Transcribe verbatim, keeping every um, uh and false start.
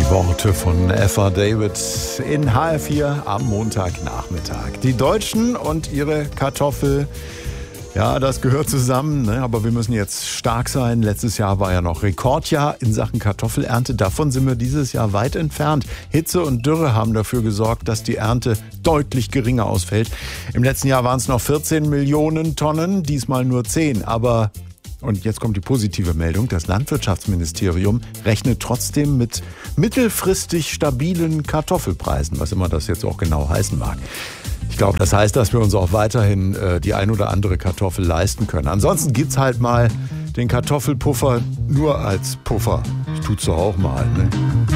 Worte von Eva David in H R vier am Montagnachmittag. Die Deutschen und ihre Kartoffel, ja, das gehört zusammen, ne? Aber wir müssen jetzt stark sein. Letztes Jahr war ja noch Rekordjahr in Sachen Kartoffelernte. Davon sind wir dieses Jahr weit entfernt. Hitze und Dürre haben dafür gesorgt, dass die Ernte deutlich geringer ausfällt. Im letzten Jahr waren es noch vierzehn Millionen Tonnen, diesmal nur zehn. Aber und jetzt kommt die positive Meldung. Das Landwirtschaftsministerium rechnet trotzdem mit mittelfristig stabilen Kartoffelpreisen, was immer das jetzt auch genau heißen mag. Ich glaube, das heißt, dass wir uns auch weiterhin äh, die ein oder andere Kartoffel leisten können. Ansonsten gibt's halt mal den Kartoffelpuffer nur als Puffer. Das tut's doch auch mal, ne?